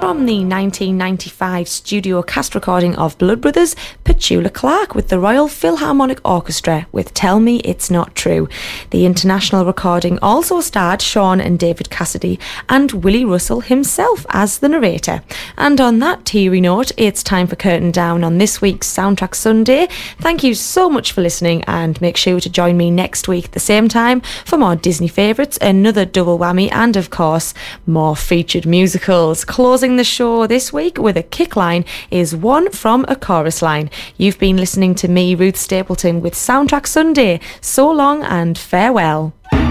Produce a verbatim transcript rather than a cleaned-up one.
from the nineteen ninety-five studio cast recording of Blood Brothers, Petula Clark with the Royal Philharmonic Orchestra with Tell Me It's Not True. The international recording also starred Sean and David Cassidy and Willie Russell himself as the narrator. And on that teary note, it's time for Curtain Down on this week's Soundtrack Sunday. Thank you so much for listening, and make sure to join me next week at the same time for more Disney favourites, another double whammy, and of course more featured musicals. Closing the show this week with a kick line is one from a chorus line. You've been listening to me, Ruth Stapleton, with Soundtrack Sunday. So long and farewell.